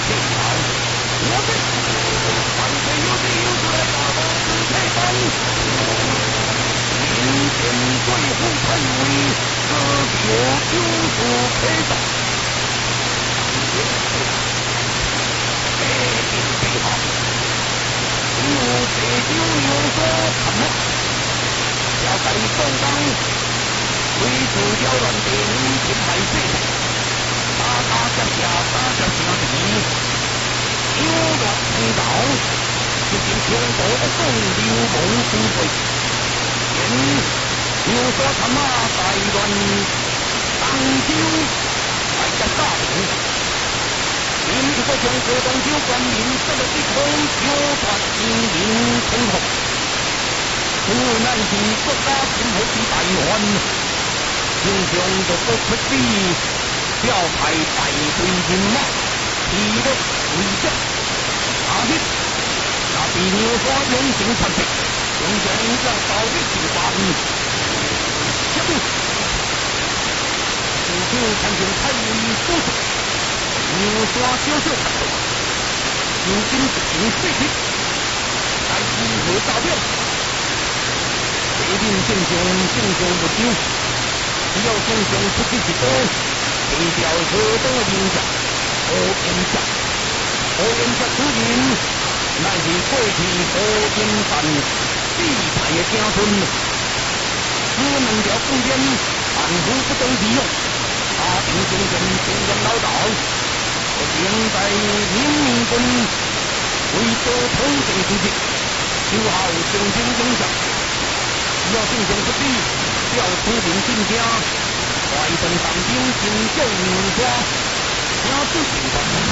天朝，我们反对有的有出来大刀子开山，明天对付陈为各有有所开刀。这就最好，我这就有所看了，要在中当为主要乱定品牌水平，打下下，打下下地，有乱通道，就竟全国共流梦富贵，因有所他妈在乱当酒，在家大病。因一个将各种酒官民这么一口酒传经营成功，湖南省国家金河的大员，英雄的不可比，表派带队人马，体力为将，阿弟，那比牛说用心传承，用将要到底情况，相信，只求看见太尉所说。牛刷就是他的，如今是凭水平，在集合达标，决定英雄不久，只要英雄出去几多，代表何等名将，何言家，何言家之人，乃是过去何言山地派的家孙，只能叫中间暗户不懂利用，他凭兄弟中原老道。我定在明明中为州统政之际，就好雄心勇将。只要英雄不敌，只要出兵进家，率真当兵进救牛抓，加速进攻。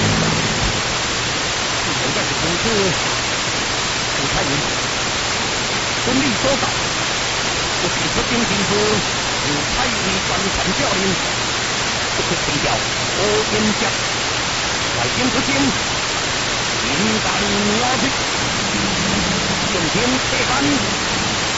现在是同志不太明白，遵理所告，我是出兵进士，有太尉专传教令，不可推掉我边将。在兵之间，应该拿去，用天铁杆。